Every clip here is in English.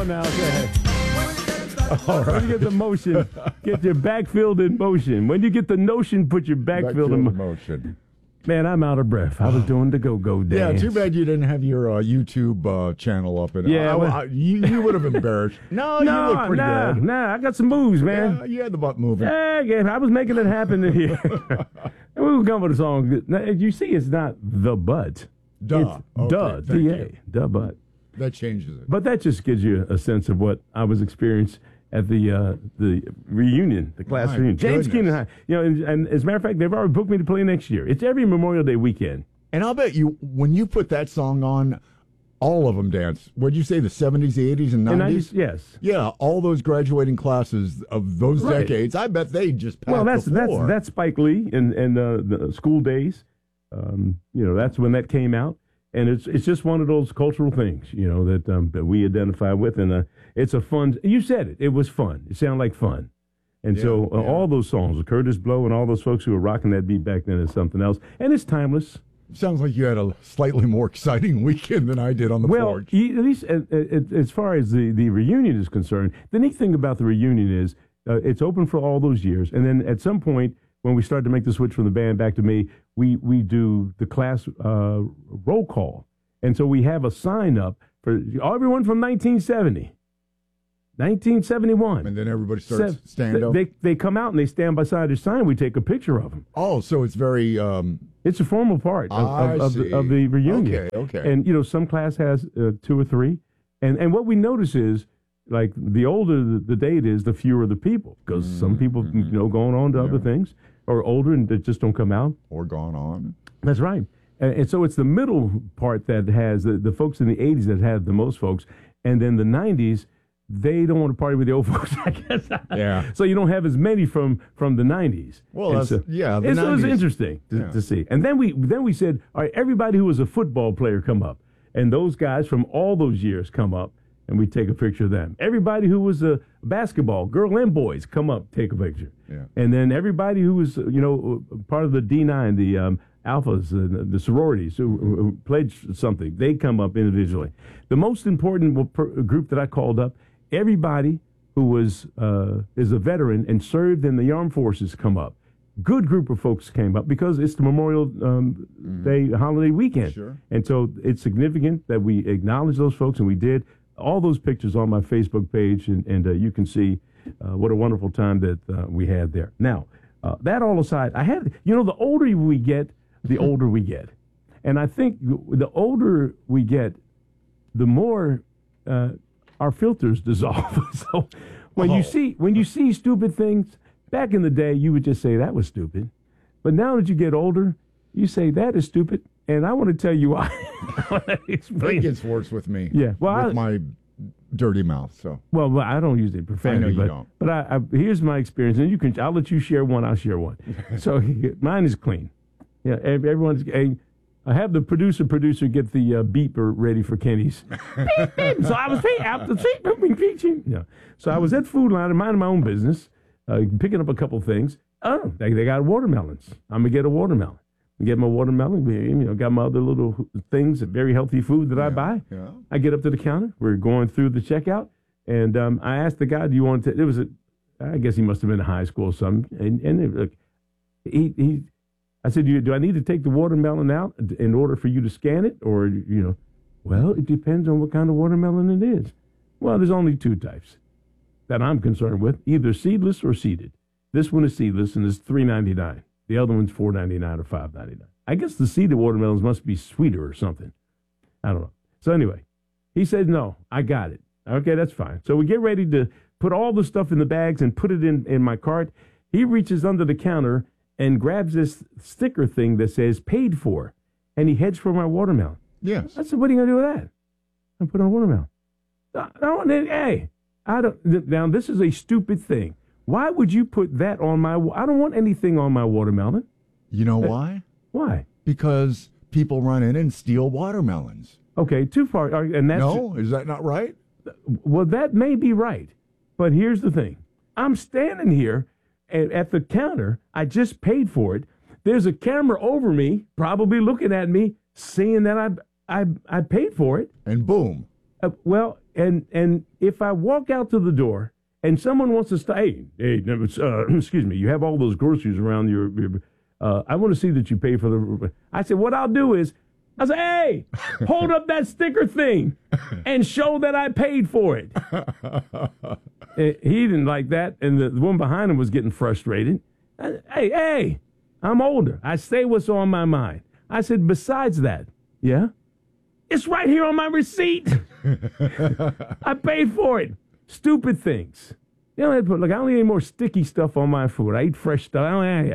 on now. Go ahead. All right. When you get the motion, get your backfield in motion. When you get the notion, put your backfield in motion. Man, I'm out of breath. I was doing the go-go dance. Yeah, too bad you didn't have your YouTube channel up. You would have embarrassed. No, you look pretty good. Nah, I got some moves, man. Yeah, you had the butt moving. Yeah, I was making it happen here. We were going with a song. Now, you see, it's not the butt. Duh. It's duh, D-A, duh butt. That changes it. But that just gives you a sense of what I was experiencing at the reunion, the class reunion. James Keenan High. You know, and as a matter of fact, they've already booked me to play next year. It's every Memorial Day weekend. And I'll bet you, when you put that song on, all of them dance. What'd you say, the 70s, the 80s, and 90s? Yes. Yeah, all those graduating classes of those decades, I bet they just passed the floor. That's Spike Lee and the School Days. That's when that came out. And it's just one of those cultural things, that we identify with. And it's a fun, you said it, it was fun. It sounded like fun. And all those songs, Curtis Blow and all those folks who were rocking that beat back then is something else. And it's timeless. Sounds like you had a slightly more exciting weekend than I did on the porch. Well, at least as far as the reunion is concerned, the neat thing about the reunion is it's open for all those years. And then at some point, when we start to make the switch from the band back to me, we do the class roll call. And so we have a sign up for everyone from 1970. 1971. And then everybody starts stand up. They come out and they stand beside the sign. We take a picture of them. Oh, so it's very... it's a formal part of the reunion. Okay. And, some class has 2 or 3. And what we notice is, like, the older the date is, the fewer the people. Because some people, going on to other things, or older and they just don't come out. Or gone on. That's right. And so it's the middle part that has the folks in the 80s that have the most folks. And then the 90s, they don't want to party with the old folks, I guess. Yeah. So you don't have as many from the 90s. Well, the 90s. It was interesting to see. And then we said, all right, everybody who was a football player come up. And those guys from all those years come up, and we take a picture of them. Everybody who was a basketball, girl and boys, come up, take a picture. Yeah. And then everybody who was, part of the D9, the alphas, the sororities who pledged something, they come up individually. The most important group that I called up, everybody who is a veteran and served in the armed forces come up. Good group of folks came up because it's the Memorial Day holiday weekend. Sure. And so it's significant that we acknowledge those folks, and we did. All those pictures on my Facebook page, and you can see what a wonderful time that we had there. Now, that all aside, the older we get, the older we get. And I think the older we get, the more our filters dissolve. So when you see stupid things, back in the day, you would just say that was stupid. But now that you get older, you say that is stupid. And I want to tell you why. It gets worse with me. Yeah. Well, with my dirty mouth. So. Well, I don't use it profanity. I know you don't. But I here's my experience, and I'll let you share one. I'll share one. So mine is clean. Yeah. Everyone's. I have the producer get the beeper ready for Kenny's. Beep, beep. So I was out the seat. Yeah. So I was at Food Line, minding my own business, picking up a couple things. Oh, they got watermelons. I'm gonna get a watermelon. Get my watermelon, got my other little things, very healthy food that I buy. Yeah. I get up to the counter. We're going through the checkout, and I asked the guy, "Do you want to?" I guess he must have been in high school or something. And I said, "Do I need to take the watermelon out in order for you to scan it, or Well, it depends on what kind of watermelon it is. Well, there's only 2 types that I'm concerned with: either seedless or seeded. This one is seedless, and it's $3.99. The other one's $4.99 or $5.99. I guess the seeded watermelons must be sweeter or something. I don't know. So anyway, he said, no, I got it. Okay, that's fine. So we get ready to put all the stuff in the bags and put it in my cart. He reaches under the counter and grabs this sticker thing that says paid for, and he heads for my watermelon. Yes. I said, what are you going to do with that? I put on a watermelon. Now this is a stupid thing. Why would you put that on I don't want anything on my watermelon. You know why? Why? Because people run in and steal watermelons. Okay, too far. And that's is that not right? Well, that may be right. But here's the thing. I'm standing here at the counter. I just paid for it. There's a camera over me, probably looking at me, seeing that I paid for it. And boom. Well, And if I walk out to the door and someone wants to stay, excuse me, you have all those groceries around your I want to see that you pay for the. I said, what I'll do is, I said, hey, hold up that sticker thing and show that I paid for it. He didn't like that, and the one behind him was getting frustrated. Hey, I'm older. I say what's on my mind. I said, besides that, yeah, it's right here on my receipt. I paid for it. Stupid things. You know, look, I don't need any more sticky stuff on my food. I eat fresh stuff.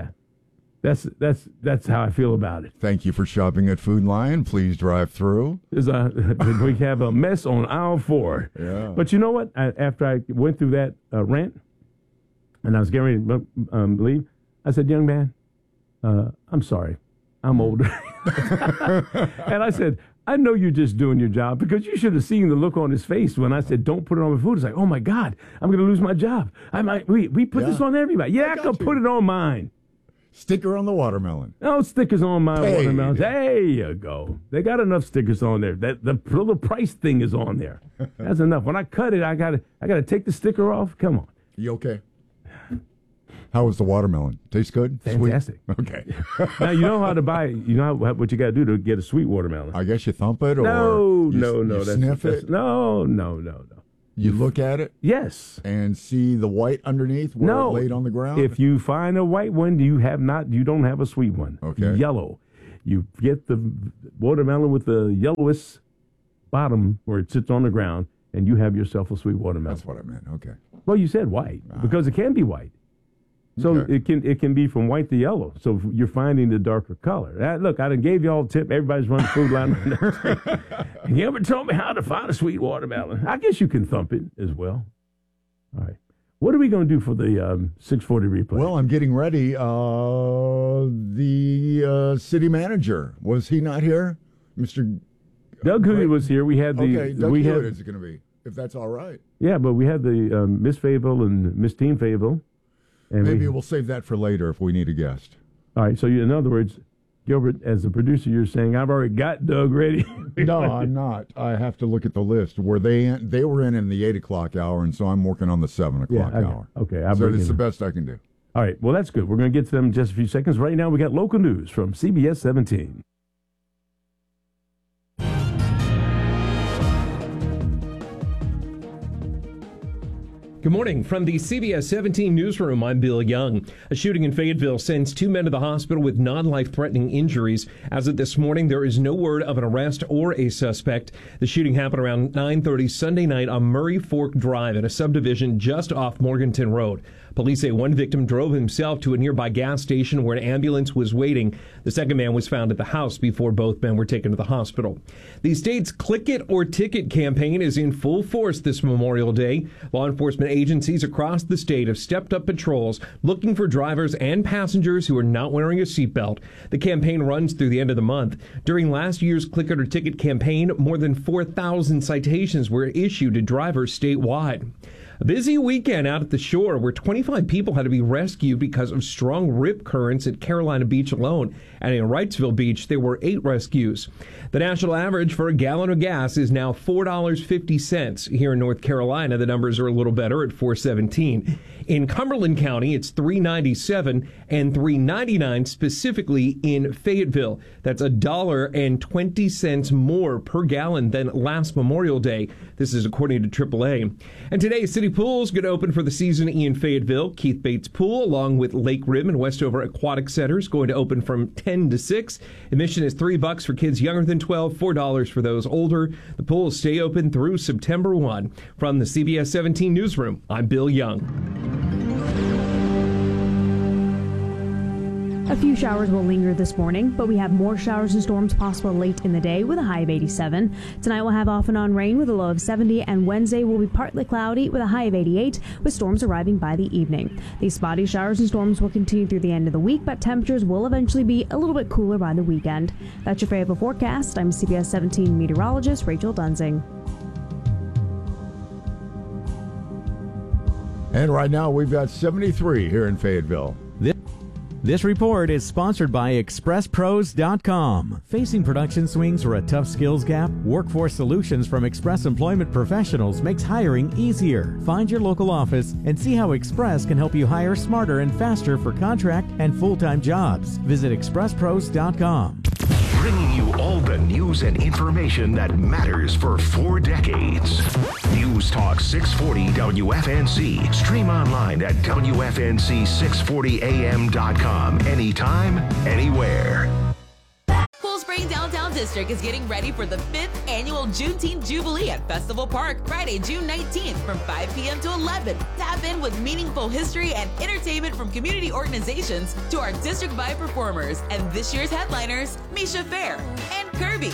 That's how I feel about it. Thank you for shopping at Food Lion. Please drive through. We have a mess on aisle 4. Yeah. But you know what? After I went through that rant, and I was getting ready to leave, I said, young man, I'm sorry. I'm older. And I said, I know you're just doing your job, because you should have seen the look on his face when I said, don't put it on my food. It's like, oh, my God, I'm going to lose my job. We put this on everybody. Yeah, I can put it on mine. Sticker on the watermelon. No stickers on my watermelon. There you go. They got enough stickers on there. That the little price thing is on there. That's enough. When I cut it, I gotta take the sticker off. Come on. You okay? How was the watermelon? Tastes good? Fantastic. Sweet? Okay. Now you know how to buy. You know what you got to do to get a sweet watermelon. I guess you thump it, or no. You sniff it. No. You look at it? Yes. And see the white underneath where it laid on the ground? If you find a white one, you don't have a sweet one. Okay. Yellow. You get the watermelon with the yellowest bottom where it sits on the ground, and you have yourself a sweet watermelon. That's what I meant. Okay. Well, you said white because it can be white. So it can be from white to yellow. So you're finding the darker color. Look, I done gave you all a tip. Everybody's running Food Line. You ever told me how to find a sweet watermelon? I guess you can thump it as well. All right. What are we going to do for the 640 replay? Well, I'm getting ready. The city manager, was he not here? Mr. Doug Hewitt was here. We had the. Okay, Doug Hewitt is going to be, if that's all right. Yeah, but we had the Miss Fayetteville and Miss Team Fayetteville. And maybe we'll save that for later if we need a guest. All right. So, in other words, Gilbert, as the producer, you're saying I've already got Doug ready. No, I'm not. I have to look at the list where they were in the 8 o'clock hour, and so I'm working on the 7 o'clock hour. Okay. So it's the best I can do. All right. Well, that's good. We're going to get to them in just a few seconds. Right now, we got local news from CBS 17. Good morning. From the CBS 17 newsroom, I'm Bill Young. A shooting in Fayetteville sends 2 men to the hospital with non-life-threatening injuries. As of this morning, there is no word of an arrest or a suspect. The shooting happened around 9:30 Sunday night on Murray Fork Drive in a subdivision just off Morganton Road. Police say one victim drove himself to a nearby gas station where an ambulance was waiting. The second man was found at the house before both men were taken to the hospital. The state's Click It or Ticket campaign is in full force this Memorial Day. Law enforcement agencies across the state have stepped up patrols looking for drivers and passengers who are not wearing a seatbelt. The campaign runs through the end of the month. During last year's Click It or Ticket campaign, more than 4,000 citations were issued to drivers statewide. A busy weekend out at the shore where 25 people had to be rescued because of strong rip currents at Carolina Beach alone. And in Wrightsville Beach, there were 8 rescues. The national average for a gallon of gas is now $4.50. Here in North Carolina, the numbers are a little better at $4.17. In Cumberland County, it's $3.97 and $3.99 specifically in Fayetteville. That's $1.20 more per gallon than last Memorial Day. This is according to AAA. And today, City Pool is going to open for the season in Fayetteville. Keith Bates Pool, along with Lake Rim and Westover Aquatic Center, is going to open from 10 to 6. Admission is $3 for kids younger than 12, $4 for those older. The pool will stay open through September 1. From the CBS 17 newsroom, I'm Bill Young. A few showers will linger this morning, but we have more showers and storms possible late in the day with a high of 87. Tonight we'll have off and on rain with a low of 70, and Wednesday will be partly cloudy with a high of 88, with storms arriving by the evening. These spotty showers and storms will continue through the end of the week, but temperatures will eventually be a little bit cooler by the weekend. That's your Fayetteville forecast. I'm CBS 17 meteorologist Rachel Dunsing. And right now we've got 73 here in Fayetteville. This report is sponsored by ExpressPros.com. Facing production swings or a tough skills gap? Workforce Solutions from Express Employment Professionals makes hiring easier. Find your local office and see how Express can help you hire smarter and faster for contract and full-time jobs. Visit ExpressPros.com. Bringing you all the news and information that matters for 4 decades. News Talk 640 WFNZ. Stream online at WFNZ640AM.com. Anytime, anywhere. Cool Spring Downtown District is getting ready for the 5th annual Juneteenth Jubilee at Festival Park, Friday, June 19th from 5 p.m. to 11. Tap in with meaningful history and entertainment from community organizations to our district-wide performers and this year's headliners, Misha Fair and Kirby.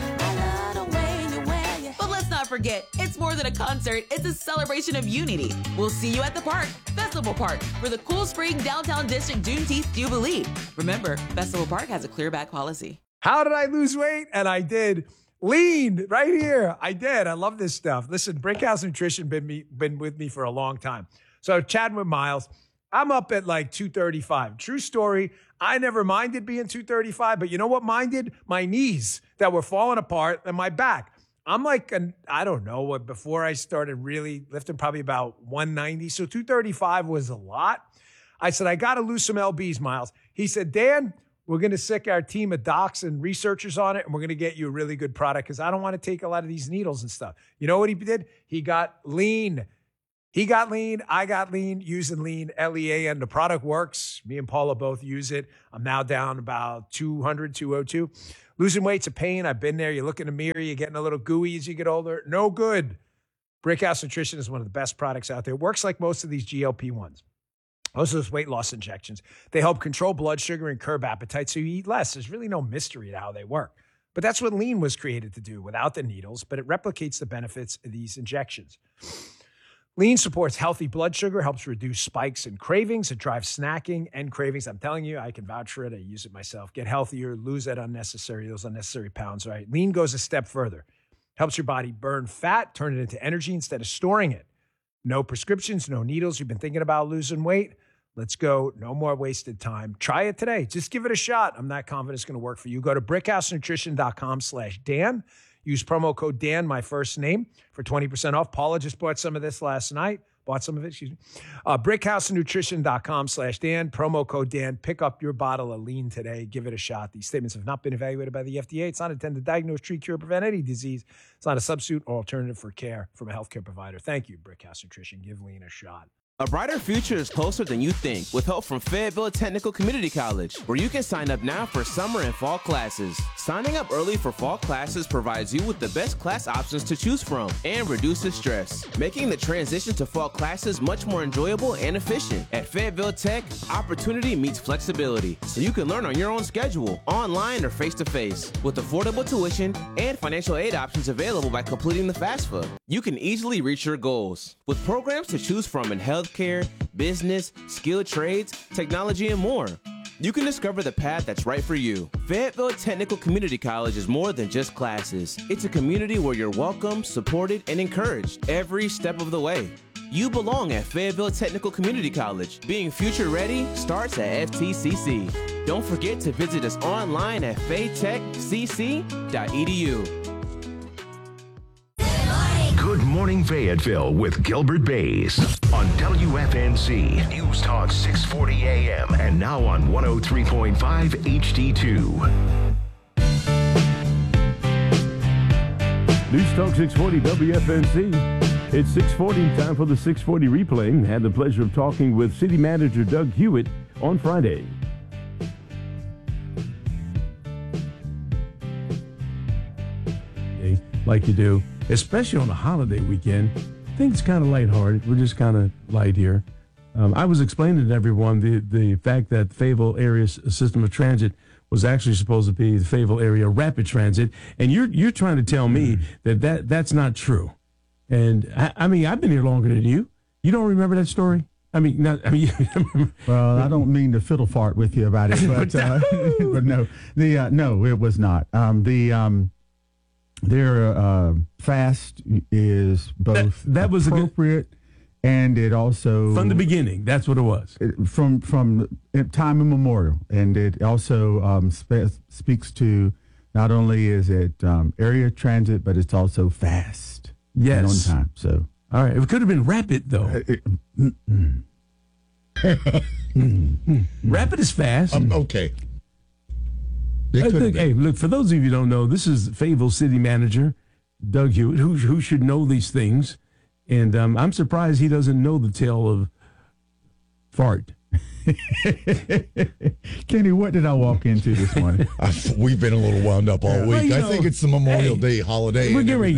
But let's not forget, it's more than a concert, it's a celebration of unity. We'll see you at the park, Festival Park, for the Cool Spring Downtown District Juneteenth Jubilee. Remember, Festival Park has a clear back policy. How did I lose weight? And I did. Lean right here. I did. I love this stuff. Listen, Brickhouse Nutrition been with me for a long time. So chatting with Miles, I'm up at like 235. True story. I never minded being 235, but you know what minded? My knees that were falling apart and my back. I'm like, I don't know, before I started really lifting, probably about 190. So 235 was a lot. I said, I got to lose some LBs, Miles. He said, Dan, we're going to sick our team of docs and researchers on it, and we're going to get you a really good product because I don't want to take a lot of these needles and stuff. You know what he did? He got lean. He got lean. I got lean using lean, LEA, and the product works. Me and Paula both use it. I'm now down about 200, 202. Losing weight's a pain. I've been there. You look in the mirror, you're getting a little gooey as you get older. No good. Brickhouse Nutrition is one of the best products out there. It works like most of these GLP-1s. Most of those weight loss injections. They help control blood sugar and curb appetite so you eat less. There's really no mystery to how they work. But that's what lean was created to do without the needles, but it replicates the benefits of these injections. Lean supports healthy blood sugar, helps reduce spikes and cravings. It drives snacking and cravings. I'm telling you, I can vouch for it. I use it myself. Get healthier, lose those unnecessary pounds, right? Lean goes a step further. Helps your body burn fat, turn it into energy instead of storing it. No prescriptions, no needles. You've been thinking about losing weight? Let's go. No more wasted time. Try it today. Just give it a shot. I'm not confident it's going to work for you. Go to brickhousenutrition.com/Dan. Use promo code Dan, my first name, for 20% off. Paula just bought some of this last night. Brickhousenutrition.com/Dan. Promo code Dan. Pick up your bottle of lean today. Give it a shot. These statements have not been evaluated by the FDA. It's not intended to diagnose, treat, cure, prevent any disease. It's not a substitute or alternative for care from a healthcare provider. Thank you, Brickhouse Nutrition. Give lean a shot. A brighter future is closer than you think with help from Fayetteville Technical Community College, where you can sign up now for summer and fall classes. Signing up early for fall classes provides you with the best class options to choose from and reduces stress, making the transition to fall classes much more enjoyable and efficient. At Fayetteville Tech, opportunity meets flexibility, so you can learn on your own schedule, online or face-to-face, with affordable tuition and financial aid options available by completing the FAFSA. You can easily reach your goals with programs to choose from in healthcare, business, skilled trades, technology, and more. You can discover the path that's right for you. Fayetteville Technical Community College is more than just classes. It's a community where you're welcome, supported, and encouraged every step of the way. You belong at Fayetteville Technical Community College. Being future ready starts at FTCC. Don't forget to visit us online at faytechcc.edu. Good Morning Fayetteville with Gilbert Bays on WFNZ News Talk 640 AM and now on 103.5 HD2. News Talk 640 WFNZ. It's 640, time for the 640 replay. Had the pleasure of talking with City Manager Doug Hewitt on Friday. Like you do, especially on a holiday weekend. Things kind of lighthearted. We're just kind of light here. I was explaining to everyone the fact that the Fayetteville area system of transit was actually supposed to be the Fayetteville area rapid transit, and you're trying to tell me that's not true. And I mean, I've been here longer than you. You don't remember that story? Well, I don't mean to fiddle fart with you about it, but but no, no, it was not. Their fast is both that was appropriate And it also from the beginning, that's what it was. From time immemorial, and it also speaks to not only is it area transit, but it's also fast. Yes, and on time. So all right, it could have been rapid though. Rapid is fast. Okay. Hey, look, for those of you who don't know, this is Fayetteville City Manager Doug Hewitt, who should know these things. And I'm surprised he doesn't know the tale of fart. Kenny, what did I walk into this morning? We've been a little wound up all week. I think it's the Memorial Day holiday. We're getting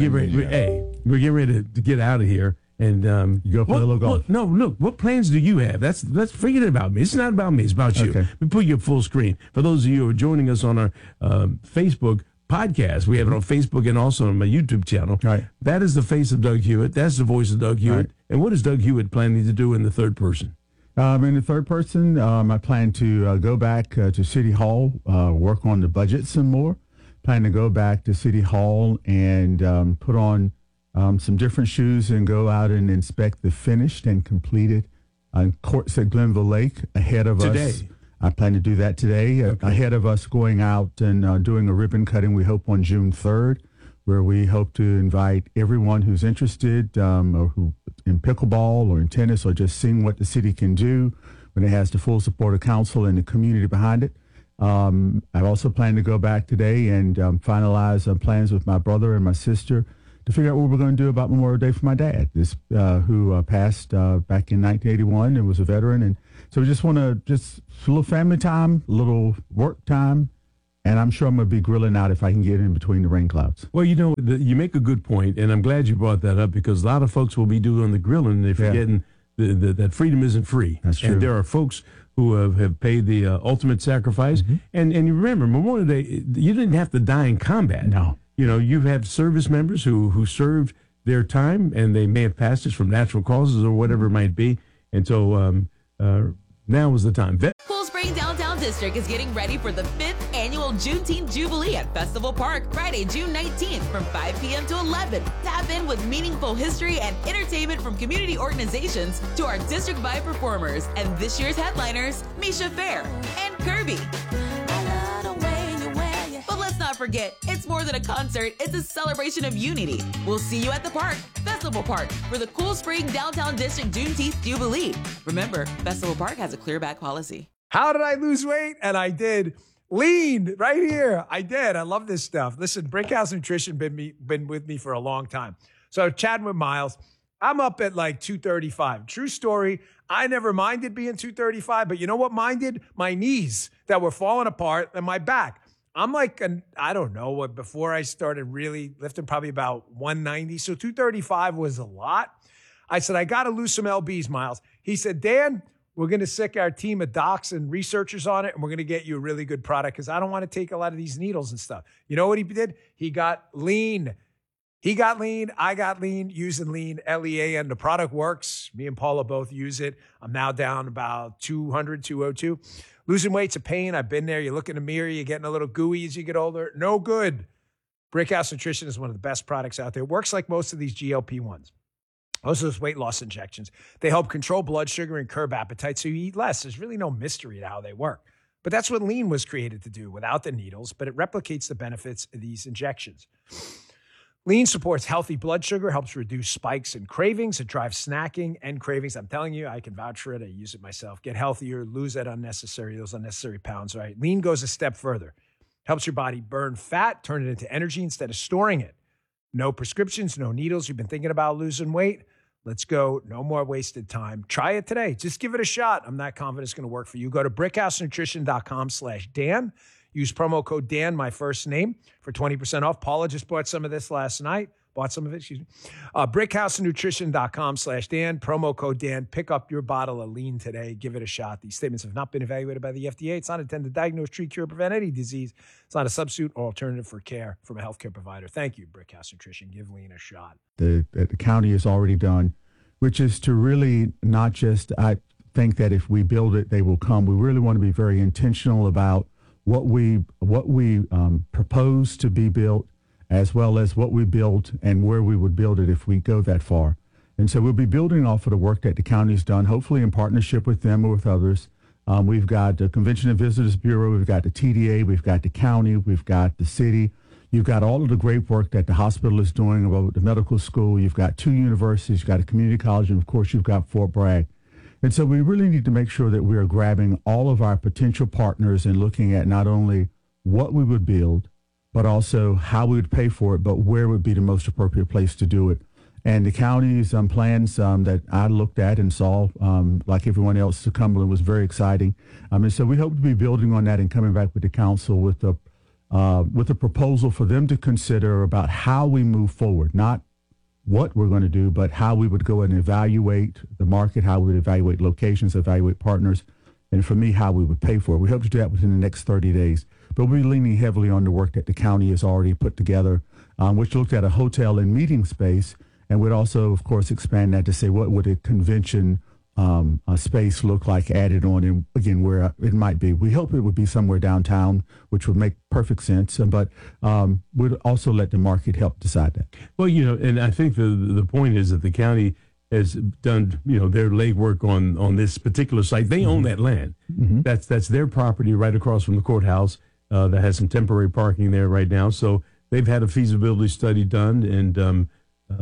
ready to get out of here. And you go play a little golf. No, look. What plans do you have? Let's forget about me. It's not about me. It's about you. Okay. We put you up full screen. For those of you who are joining us on our Facebook podcast, we have it on Facebook and also on my YouTube channel. Right. That is the face of Doug Hewitt. That's the voice of Doug Hewitt. Right. And what is Doug Hewitt planning to do in the third person? In the third person, I plan to go back to City Hall, work on the budget some more. Plan to go back to City Hall and put on some different shoes and go out and inspect the finished and completed courts at Glenville Lake ahead of us. I plan to do that today, ahead of us going out and doing a ribbon cutting, we hope, on June 3rd, where we hope to invite everyone who's interested or who in pickleball or in tennis or just seeing what the city can do when it has the full support of council and the community behind it. I also plan to go back today and finalize plans with my brother and my sister to figure out what we're going to do about Memorial Day for my dad, who passed back in 1981 and was a veteran. And so we just want to just a little family time, a little work time, and I'm sure I'm going to be grilling out if I can get in between the rain clouds. Well, you make a good point, and I'm glad you brought that up because a lot of folks will be doing the grilling and they're forgetting that freedom isn't free. That's true. And there are folks who have paid the ultimate sacrifice. Mm-hmm. And you remember, Memorial Day, you didn't have to die in combat. No. You have service members who served their time, and they may have passed it from natural causes or whatever it might be. And so now is the time. Cool Spring Downtown District is getting ready for the 5th annual Juneteenth Jubilee at Festival Park, Friday, June 19th from 5 p.m. to 11. Tap in with meaningful history and entertainment from community organizations to our District Vibe performers and this year's headliners, Misha Fair and Kirby. But let's not forget, it's more than a concert, it's a celebration of unity. We'll see you at the park, Festival Park, for the Cool Spring Downtown District Juneteenth Jubilee. Remember, Festival Park has a clear back policy. How did I lose weight? And I did. Lean right here. I did. I love this stuff. Listen, Brickhouse Nutrition been with me for a long time. So chatting with Miles, I'm up at like 235. True story. I never minded being 235, but you know what minded? My knees that were falling apart and my back. I'm like, I don't know, before I started really lifting, probably about 190. So 235 was a lot. I said, I got to lose some LBs, Miles. He said, Dan, we're going to sick our team of docs and researchers on it, and we're going to get you a really good product because I don't want to take a lot of these needles and stuff. You know what he did? He got lean. I got lean, using lean, L-E-A-N. The product works. Me and Paula both use it. I'm now down about 200, 202. Losing weight's a pain. I've been there. You look in the mirror, you're getting a little gooey as you get older. No good. Brickhouse Nutrition is one of the best products out there. It works like most of these GLP-1s. Most of those weight loss injections. They help control blood sugar and curb appetite so you eat less. There's really no mystery to how they work. But that's what lean was created to do without the needles, but it replicates the benefits of these injections. Lean supports healthy blood sugar, helps reduce spikes and cravings. It drives snacking and cravings. I'm telling you, I can vouch for it. I use it myself. Get healthier, lose those unnecessary pounds, right? Lean goes a step further. Helps your body burn fat, turn it into energy instead of storing it. No prescriptions, no needles. You've been thinking about losing weight? Let's go. No more wasted time. Try it today. Just give it a shot. I'm not confident it's going to work for you. Go to brickhousenutrition.com/Dan. Use promo code Dan, my first name, for 20% off. Paula just bought some of this last night. Brickhousenutrition.com/Dan. Promo code Dan. Pick up your bottle of lean today. Give it a shot. These statements have not been evaluated by the FDA. It's not intended to diagnose, treat, cure, or prevent any disease. It's not a substitute or alternative for care from a healthcare provider. Thank you, Brickhouse Nutrition. Give lean a shot. The county has already done, which is to really not just, I think that if we build it, they will come. We really want to be very intentional about what we propose to be built, as well as what we build and where we would build it if we go that far. And so we'll be building off of the work that the county's done, hopefully in partnership with them or with others. We've got the Convention and Visitors Bureau, we've got the TDA, we've got the county, we've got the city. You've got all of the great work that the hospital is doing about the medical school. You've got 2 universities, you've got a community college, and of course you've got Fort Bragg. And so we really need to make sure that we are grabbing all of our potential partners and looking at not only what we would build, but also how we would pay for it, but where would be the most appropriate place to do it. And the county's plans that I looked at and saw, like everyone else, to Cumberland was very exciting. And so we hope to be building on that and coming back with the council with a proposal for them to consider about how we move forward, not what we're going to do, but how we would go and evaluate the market, how we would evaluate locations, evaluate partners, and for me, how we would pay for it. We hope to do that within the next 30 days. But we're leaning heavily on the work that the county has already put together, which looked at a hotel and meeting space. And we'd also, of course, expand that to say what would a convention space look like added on, and again, where it might be. We hope it would be somewhere downtown, which would make perfect sense, but we'd also let the market help decide that. Well, and I think the point is that the county has done, their legwork on this particular site. They own that land. Mm-hmm. That's their property right across from the courthouse that has some temporary parking there right now. So they've had a feasibility study done, and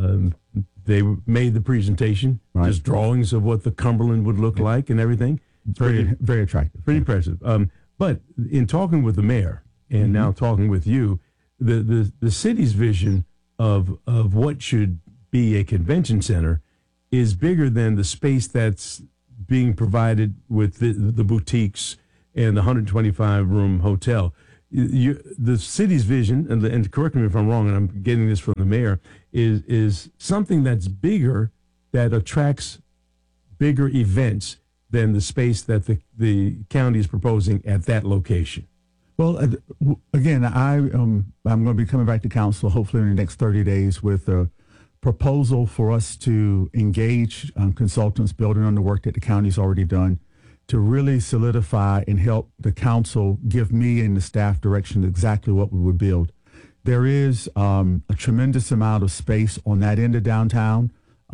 they made the presentation, just drawings of what the Cumberland would look like and everything. Very, very attractive. Pretty impressive. But in talking with the mayor and now talking with you, the city's vision of what should be a convention center is bigger than the space that's being provided with the boutiques and the 125-room hotel. The city's vision, and correct me if I'm wrong, and I'm getting this from the mayor, is something that's bigger, that attracts bigger events than the space that the county is proposing at that location. Well, again, I'm going to be coming back to council hopefully in the next 30 days with a proposal for us to engage consultants building on the work that the county's already done, to really solidify and help the council give me and the staff direction exactly what we would build. There is a tremendous amount of space on that end of downtown.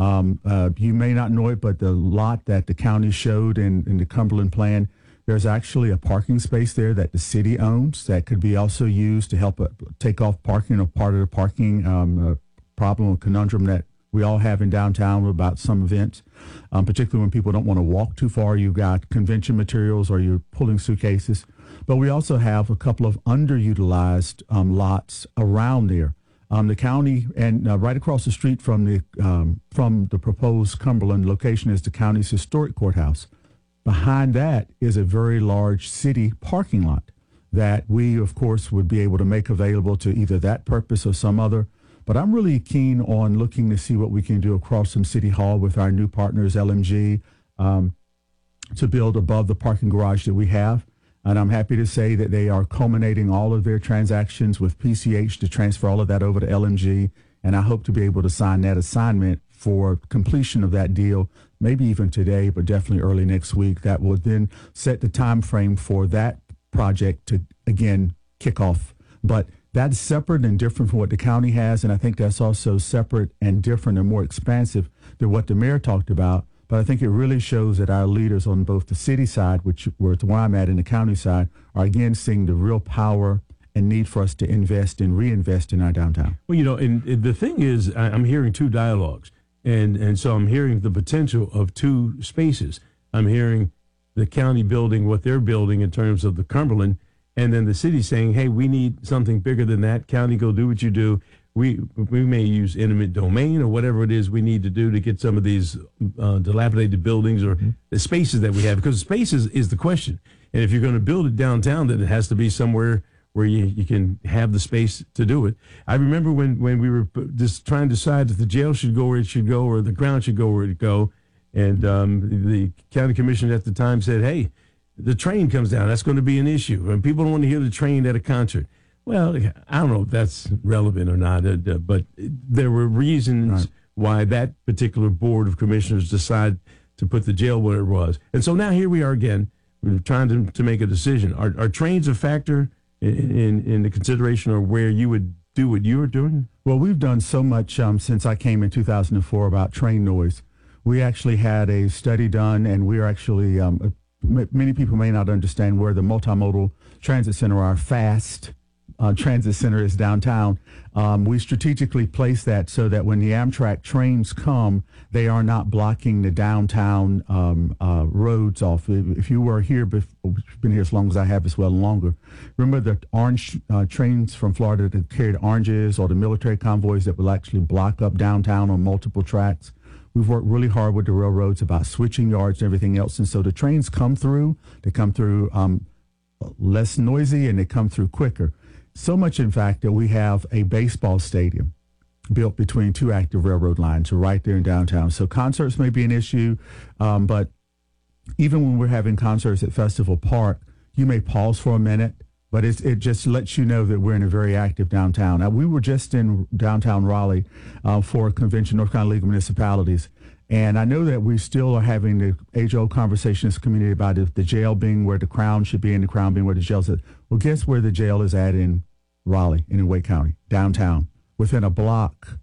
You may not know it, but the lot that the county showed in the Cumberland plan, there's actually a parking space there that the city owns that could be also used to help take off parking, or part of the parking problem or conundrum that we all have in downtown about some events, particularly when people don't want to walk too far. You've got convention materials or you're pulling suitcases. But we also have a couple of underutilized lots around there. The county, and right across the street from the proposed Cumberland location is the county's historic courthouse. Behind that is a very large city parking lot that we, of course, would be able to make available to either that purpose or some other. But I'm really keen on looking to see what we can do across from City Hall with our new partners, LMG, to build above the parking garage that we have. And I'm happy to say that they are culminating all of their transactions with PCH to transfer all of that over to LMG. And I hope to be able to sign that assignment for completion of that deal, maybe even today, but definitely early next week. That will then set the time frame for that project to, again, kick off. But that's separate and different from what the county has, and I think that's also separate and different and more expansive than what the mayor talked about. But I think it really shows that our leaders on both the city side, where I'm at, and the county side, are again seeing the real power and need for us to invest and reinvest in our downtown. Well, and the thing is, I'm hearing two dialogues, and so I'm hearing the potential of two spaces. I'm hearing the county building what they're building in terms of the Cumberland, and then the city saying, hey, we need something bigger than that. County, go do what you do. We may use eminent domain or whatever it is we need to do to get some of these dilapidated buildings or the spaces that we have, because spaces is the question. And if you're going to build it downtown, then it has to be somewhere where you can have the space to do it. I remember when we were just trying to decide if the jail should go where it should go or the ground should go where it go. And the county commission at the time said, hey, the train comes down. That's going to be an issue. And people don't want to hear the train at a concert. Well, I don't know if that's relevant or not, but there were reasons why that particular board of commissioners decided to put the jail where it was. And so now here we are again. We're trying to make a decision. Are trains a factor in the consideration of where you would do what you were doing? Well, we've done so much since I came in 2004 about train noise. We actually had a study done, and we're actually, many people may not understand where the multimodal transit center, our FAST transit center, is downtown. We strategically placed that so that when the Amtrak trains come, they are not blocking the downtown roads off. If you were here, been here as long as I have as well and longer, remember the orange trains from Florida that carried oranges, or the military convoys that will actually block up downtown on multiple tracks? We've worked really hard with the railroads about switching yards and everything else. And so the trains come through, less noisy, and they come through quicker. So much, in fact, that we have a baseball stadium built between two active railroad lines right there in downtown. So concerts may be an issue, but even when we're having concerts at Festival Park, you may pause for a minute, but it just lets you know that we're in a very active downtown. Now, we were just in downtown Raleigh for a convention, North Carolina League of Municipalities, and I know that we still are having the age-old conversation in this community about if the jail being where the Crown should be and the Crown being where the jail's at. Well, guess where the jail is at in Raleigh and in Wake County, downtown, within a block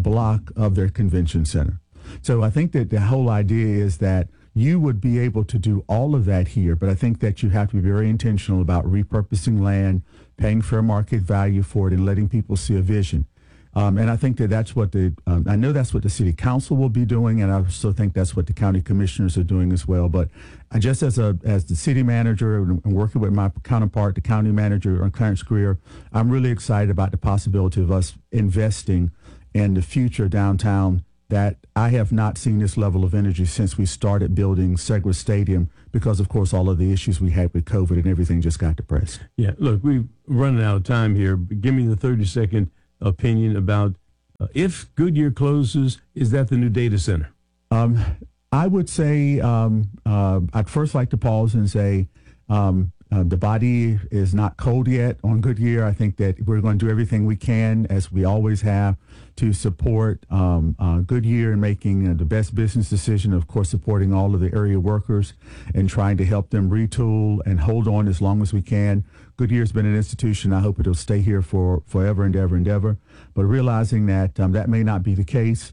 of their convention center. So I think that the whole idea is that you would be able to do all of that here, but I think that you have to be very intentional about repurposing land, paying fair market value for it, and letting people see a vision. And I think that that's what I know that's what the city council will be doing, and I also think that's what the county commissioners are doing as well. But I just as the city manager and working with my counterpart, the county manager, Clarence Greer, I'm really excited about the possibility of us investing in the future downtown. That I have not seen this level of energy since we started building Segra Stadium, because, of course, all of the issues we had with COVID and everything just got depressed. Yeah, look, we're running out of time here. Give me the 30-second opinion about if Goodyear closes, is that the new data center? I would say I'd first like to pause and say the body is not cold yet on Goodyear. I think that we're going to do everything we can, as we always have, to support Goodyear in making the best business decision, of course, supporting all of the area workers and trying to help them retool and hold on as long as we can. Goodyear's been an institution. I hope it'll stay here for forever and ever. But realizing that that may not be the case,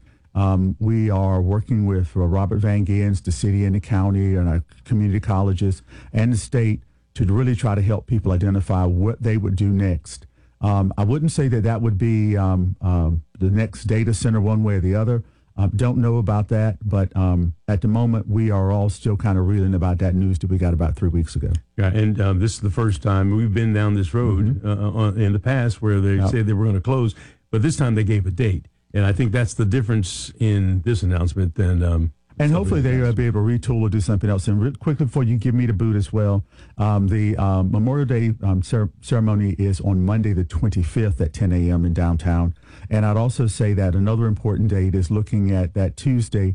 we are working with Robert Van Gens, the city and the county, and our community colleges and the state to really try to help people identify what they would do next. I wouldn't say that would be the next data center one way or the other. Don't know about that, but at the moment, we are all still kind of reeling about that news that we got about 3 weeks ago. Yeah, and this is the first time we've been down this road in the past where they said they were going to close, but this time they gave a date. And I think that's the difference in this announcement than and hopefully they'll be able to retool or do something else. And quickly before you give me the boot as well, the Memorial Day ceremony is on Monday the 25th at 10 a.m. in downtown. And I'd also say that another important date is looking at that Tuesday,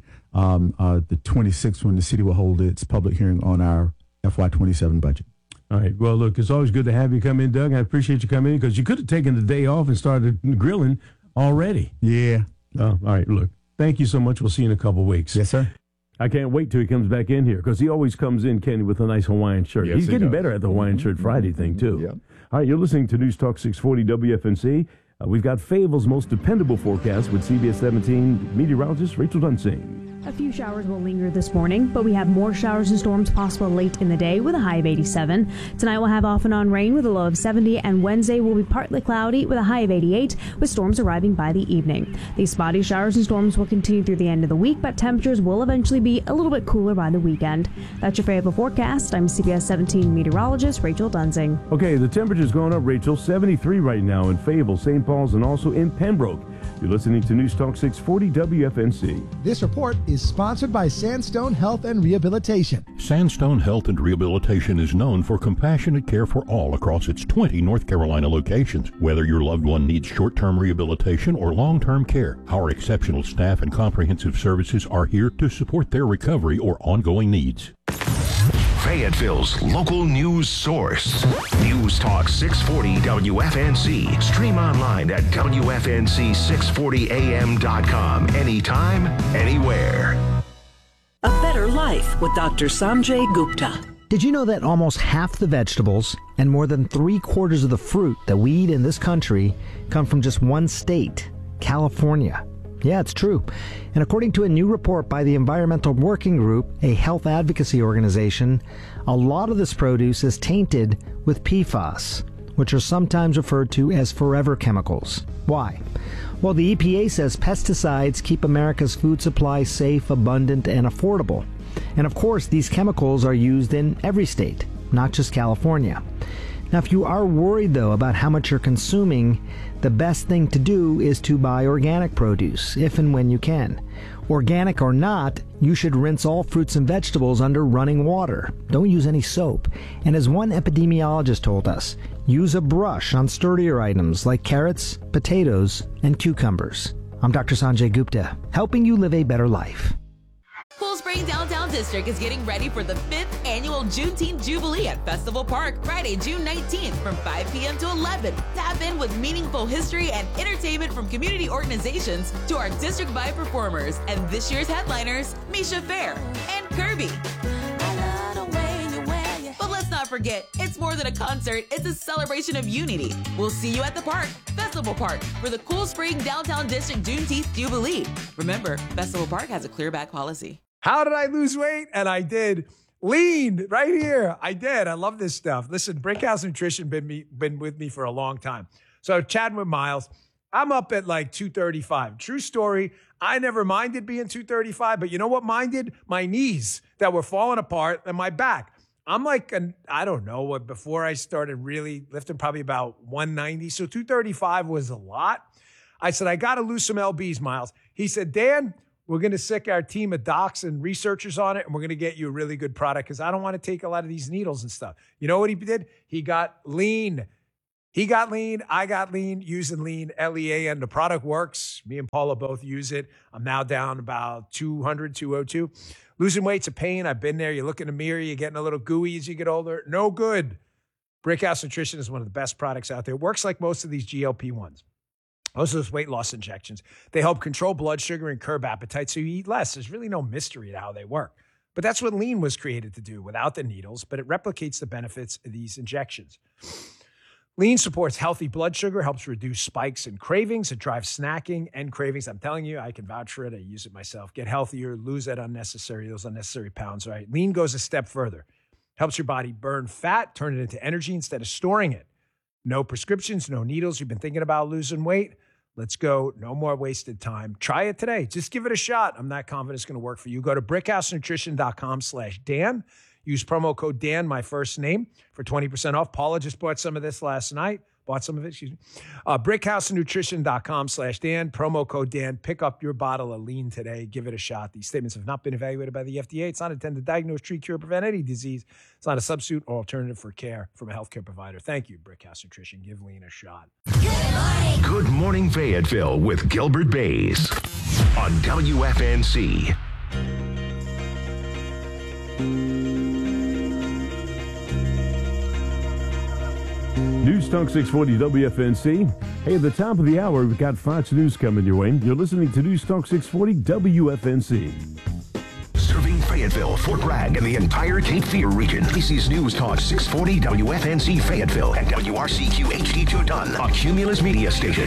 the 26th, when the city will hold its public hearing on our FY27 budget. All right. Well, look, it's always good to have you come in, Doug. I appreciate you coming in because you could have taken the day off and started grilling already. Yeah. All right. Look. Thank you so much. We'll see you in a couple of weeks. Yes, sir. I can't wait till he comes back in here because he always comes in, Kenny, with a nice Hawaiian shirt. Yes, He's getting does. better at the Hawaiian Shirt Friday thing, too. Yep. All right, you're listening to News Talk 640 WFNC. We've got Fayetteville's most dependable forecast with CBS 17 meteorologist Rachel Dunsing. A few showers will linger this morning, but we have more showers and storms possible late in the day with a high of 87. Tonight we'll have off and on rain with a low of 70, and Wednesday will be partly cloudy with a high of 88, with storms arriving by the evening. These spotty showers and storms will continue through the end of the week, but temperatures will eventually be a little bit cooler by the weekend. That's your Fayetteville forecast. I'm CBS 17 meteorologist Rachel Dunsing. Okay, the temperature's going up, Rachel. 73 right now in Fayetteville, St. Paul's, and also in Pembroke. You're listening to News Talk 640 WFNC. This report is sponsored by Sandstone Health and Rehabilitation. Sandstone Health and Rehabilitation is known for compassionate care for all across its 20 North Carolina locations. Whether your loved one needs short-term rehabilitation or long-term care, our exceptional staff and comprehensive services are here to support their recovery or ongoing needs. Fayetteville's local news source. News Talk 640 WFNC. Stream online at WFNC640am.com. Anytime, anywhere. A Better Life with Dr. Sanjay Gupta. Did you know that almost half the vegetables and more than 3/4 of the fruit that we eat in this country come from just one state? California. Yeah, it's true. And according to a new report by the Environmental Working Group, a health advocacy organization, a lot of this produce is tainted with PFAS, which are sometimes referred to as forever chemicals. Why? Well, the EPA says pesticides keep America's food supply safe, abundant, and affordable. And of course, these chemicals are used in every state, not just California. Now, if you are worried, though, about how much you're consuming, the best thing to do is to buy organic produce, if and when you can. Organic or not, you should rinse all fruits and vegetables under running water. Don't use any soap. And as one epidemiologist told us, use a brush on sturdier items like carrots, potatoes, and cucumbers. I'm Dr. Sanjay Gupta, helping you live a better life. Cool Spring Downtown District is getting ready for the 5th annual Juneteenth Jubilee at Festival Park, Friday, June 19th from 5 p.m. to 11. Tap in with meaningful history and entertainment from community organizations to our district-wide performers and this year's headliners, Misha Fair and Kirby. But let's not forget, it's more than a concert, it's a celebration of unity. We'll see you at the park, Festival Park, for the Cool Spring Downtown District Juneteenth Jubilee. Remember, Festival Park has a clear back policy. How did I lose weight? And I did. Lean right here. I did. I love this stuff. Listen, Brickhouse Nutrition been with me for a long time. So chatting with Miles, I'm up at like 235. True story. I never minded being 235, but you know what minded? My knees that were falling apart and my back. I'm like, I don't know what, before I started really lifting, probably about 190. So 235 was a lot. I said, I got to lose some LBs, Miles. He said, Dan, we're going to sick our team of docs and researchers on it, and we're going to get you a really good product because I don't want to take a lot of these needles and stuff. You know what he did? He got lean. He got lean. I got lean, using lean, L-E-A-N. The product works. Me and Paula both use it. I'm now down about 200, 202. Losing weight's a pain. I've been there. You look in the mirror, you're getting a little gooey as you get older. No good. Brickhouse Nutrition is one of the best products out there. It works like most of these GLP-1s. Most of those weight loss injections. They help control blood sugar and curb appetite so you eat less. There's really no mystery to how they work. But that's what lean was created to do without the needles, but it replicates the benefits of these injections. Lean supports healthy blood sugar, helps reduce spikes and cravings. It drives snacking and cravings. I'm telling you, I can vouch for it. I use it myself. Get healthier, lose those unnecessary pounds, right? Lean goes a step further. Helps your body burn fat, turn it into energy instead of storing it. No prescriptions, no needles. You've been thinking about losing weight? Let's go. No more wasted time. Try it today. Just give it a shot. I'm not confident it's going to work for you. Go to brickhousenutrition.com/Dan. Use promo code Dan, my first name, for 20% off. Paula just bought some of this last night. brickhousenutrition.com/Dan. Promo code Dan. Pick up your bottle of lean today. Give it a shot. These statements have not been evaluated by the FDA. It's not intended to diagnose, treat, cure, prevent any disease. It's not a substitute or alternative for care from a healthcare provider. Thank you, Brickhouse Nutrition. Give lean a shot. Good morning, Fayetteville, with Gilbert Bays on WFNC. News Talk 640 WFNC. Hey, at the top of the hour, we've got Fox News coming your way. You're listening to News Talk 640 WFNC. Serving Fayetteville, Fort Bragg, and the entire Cape Fear region. This is News Talk 640 WFNC Fayetteville and WRCQ HD2 Dunn, a Cumulus media station.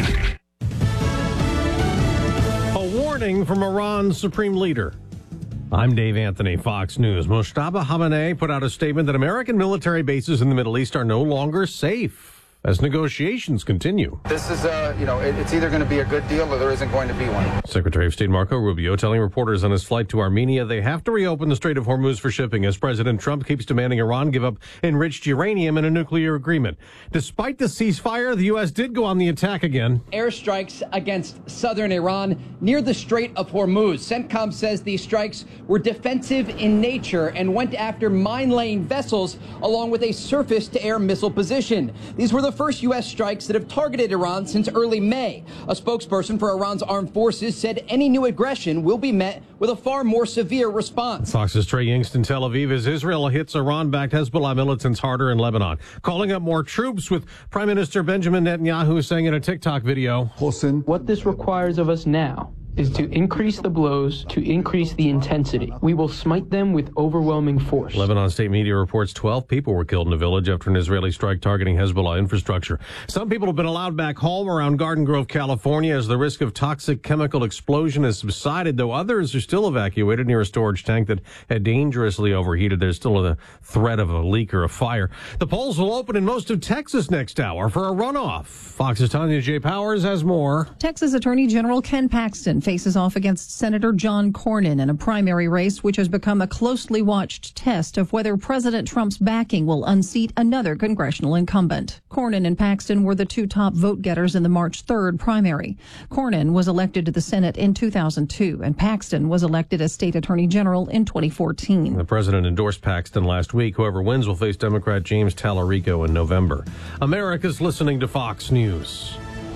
A warning from Iran's supreme leader. I'm Dave Anthony, Fox News. Mojtaba Khamenei put out a statement that American military bases in the Middle East are no longer safe as negotiations continue. This is, it's either going to be a good deal or there isn't going to be one. Secretary of State Marco Rubio telling reporters on his flight to Armenia they have to reopen the Strait of Hormuz for shipping as President Trump keeps demanding Iran give up enriched uranium in a nuclear agreement. Despite the ceasefire, the U.S. did go on the attack again. Airstrikes against southern Iran near the Strait of Hormuz. CENTCOM says these strikes were defensive in nature and went after mine-laying vessels along with a surface-to-air missile position. These were the first U.S. strikes that have targeted Iran since early May. A spokesperson for Iran's armed forces said any new aggression will be met with a far more severe response. Fox's Trey Yingst in Tel Aviv as Israel hits Iran-backed Hezbollah militants harder in Lebanon, calling up more troops, with Prime Minister Benjamin Netanyahu saying in a TikTok video, What this requires of us now is to increase the blows, to increase the intensity. We will smite them with overwhelming force. Lebanon state media reports 12 people were killed in a village after an Israeli strike targeting Hezbollah infrastructure. Some people have been allowed back home around Garden Grove, California, as the risk of toxic chemical explosion has subsided, though others are still evacuated near a storage tank that had dangerously overheated. There's still a threat of a leak or a fire. The polls will open in most of Texas next hour for a runoff. Fox's Tanya J. Powers has more. Texas Attorney General Ken Paxton faces off against Senator John Cornyn in a primary race which has become a closely watched test of whether President Trump's backing will unseat another congressional incumbent. Cornyn and Paxton were the two top vote getters in the March 3rd primary. Cornyn was elected to the Senate in 2002, and Paxton was elected as state attorney general in 2014. The president endorsed Paxton last week. Whoever wins will face Democrat James Tallarico in November. America's listening to Fox News.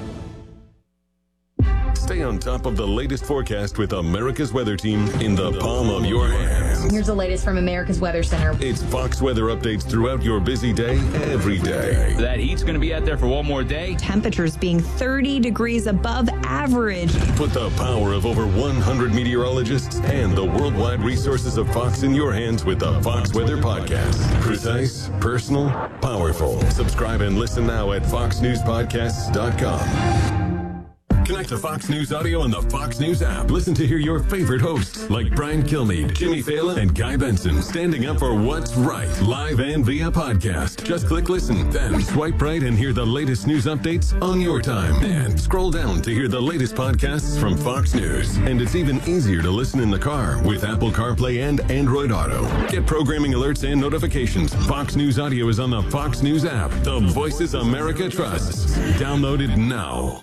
Stay on top of the latest forecast with America's Weather Team in the palm of your hand. Here's the latest from America's Weather Center. It's Fox weather updates throughout your busy day, every day. That heat's going to be out there for one more day. Temperatures being 30 degrees above average. Put the power of over 100 meteorologists and the worldwide resources of Fox in your hands with the Fox Weather Podcast. Precise, personal, powerful. Subscribe and listen now at foxnewspodcasts.com. Connect to Fox News Audio on the Fox News app. Listen to hear your favorite hosts like Brian Kilmeade, Jimmy Fallon, and Guy Benson standing up for what's right, live and via podcast. Just click listen, then swipe right and hear the latest news updates on your time. And scroll down to hear the latest podcasts from Fox News. And it's even easier to listen in the car with Apple CarPlay and Android Auto. Get programming alerts and notifications. Fox News Audio is on the Fox News app. The voices America trusts. Download it now.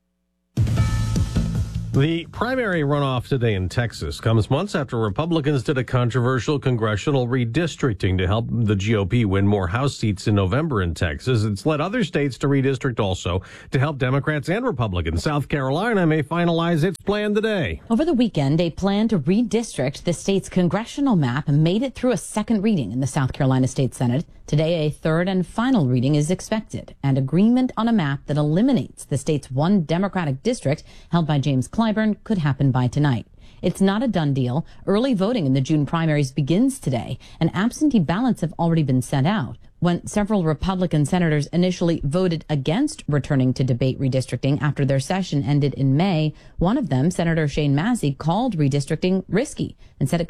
The primary runoff today in Texas comes months after Republicans did a controversial congressional redistricting to help the GOP win more House seats in November in Texas. It's led other states to redistrict also to help Democrats and Republicans. South Carolina may finalize its plan today. Over the weekend, a plan to redistrict the state's congressional map made it through a second reading in the South Carolina State Senate. Today, a third and final reading is expected, and agreement on a map that eliminates the state's one Democratic district held by James Clyburn could happen by tonight. It's not a done deal. Early voting in the June primaries begins today, and absentee ballots have already been sent out. When several Republican senators initially voted against returning to debate redistricting after their session ended in May, one of them, Senator Shane Massey, called redistricting risky and said it